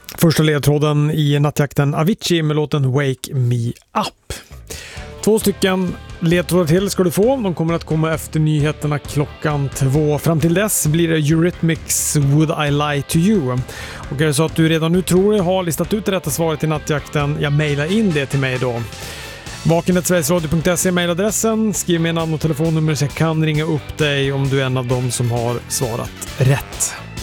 Första ledtråden i nattjakten Avicii med låten Wake Me Up. 2 stycken ledtrådar till ska du få. De kommer att komma efter nyheterna klockan 2. Fram till dess blir det Eurythmics Would I Lie To You. Och är det så att du redan nu tror dig ha listat ut det rätta svaret i nattjakten, jag mejlar in det till mig då. vaken@sverigesradio.se mejladressen. Skriv med namn och telefonnummer så jag kan ringa upp dig om du är en av dem som har svarat rätt.